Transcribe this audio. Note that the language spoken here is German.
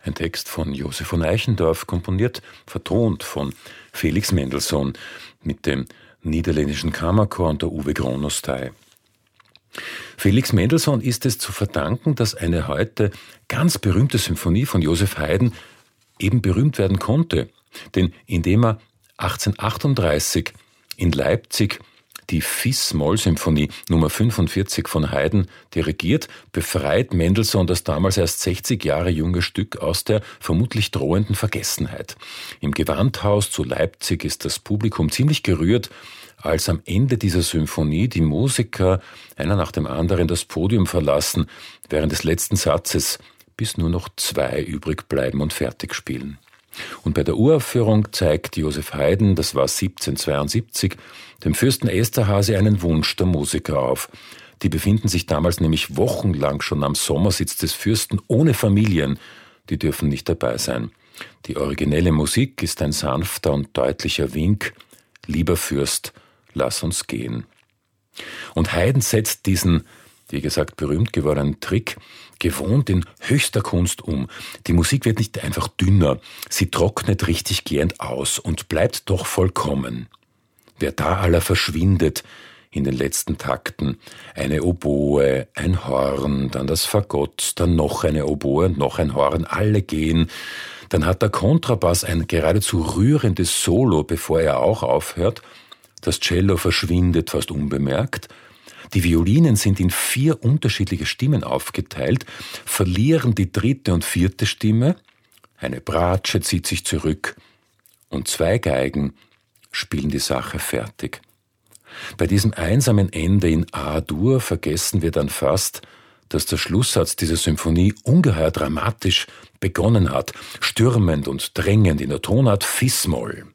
Ein Text von Josef von Eichendorff, komponiert, vertont von Felix Mendelssohn mit dem niederländischen Kammerchor und der Uwe Gronostay. Felix Mendelssohn ist es zu verdanken, dass eine heute ganz berühmte Symphonie von Joseph Haydn eben berühmt werden konnte. Denn indem er 1838 in Leipzig die Fis-Moll-Symphonie Nummer 45 von Haydn dirigiert, befreit Mendelssohn das damals erst 60 Jahre junge Stück aus der vermutlich drohenden Vergessenheit. Im Gewandhaus zu Leipzig ist das Publikum ziemlich gerührt, als am Ende dieser Symphonie die Musiker einer nach dem anderen das Podium verlassen, während des letzten Satzes, bis nur noch 2 übrig bleiben und fertig spielen. Und bei der Uraufführung zeigt Joseph Haydn, das war 1772, dem Fürsten Esterházy einen Wunsch der Musiker auf. Die befinden sich damals nämlich wochenlang schon am Sommersitz des Fürsten ohne Familien. Die dürfen nicht dabei sein. Die originelle Musik ist ein sanfter und deutlicher Wink. Lieber Fürst, lass uns gehen. Und Haydn setzt diesen, wie gesagt, berühmt gewordenen Trick gewohnt in höchster Kunst um. Die Musik wird nicht einfach dünner, sie trocknet richtig gehend aus und bleibt doch vollkommen. Wer da aller verschwindet in den letzten Takten, eine Oboe, ein Horn, dann das Fagott, dann noch eine Oboe und noch ein Horn, alle gehen. Dann hat der Kontrabass ein geradezu rührendes Solo, bevor er auch aufhört. Das Cello verschwindet fast unbemerkt. Die Violinen sind in 4 unterschiedliche Stimmen aufgeteilt, verlieren die 3. und 4. Stimme, eine Bratsche zieht sich zurück und 2 Geigen spielen die Sache fertig. Bei diesem einsamen Ende in A-Dur vergessen wir dann fast, dass der Schlusssatz dieser Symphonie ungeheuer dramatisch begonnen hat, stürmend und drängend in der Tonart Fis-Moll.